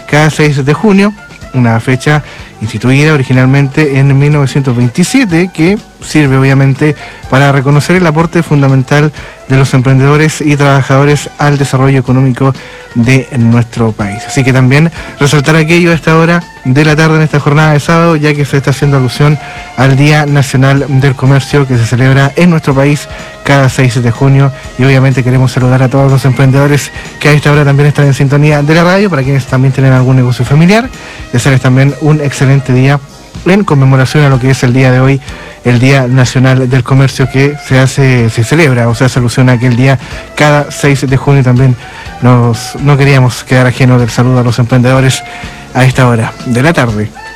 cada 6 de junio, una fecha instituida originalmente en 1927, que sirve obviamente para reconocer el aporte fundamental de los emprendedores y trabajadores al desarrollo económico de nuestro país. Así que también resaltar aquello a esta hora de la tarde en esta jornada de sábado, ya que se está haciendo alusión al Día Nacional del Comercio, que se celebra en nuestro país cada 6 de junio, y obviamente queremos saludar a todos los emprendedores que a esta hora también están en sintonía de la radio, para quienes también tienen algún negocio familiar, desearles también un excelente día en conmemoración a lo que es el día de hoy, el Día Nacional del Comercio, que se celebra, o sea, se alusiona a aquel día cada 6 de junio. También no queríamos quedar ajenos del saludo a los emprendedores a esta hora de la tarde.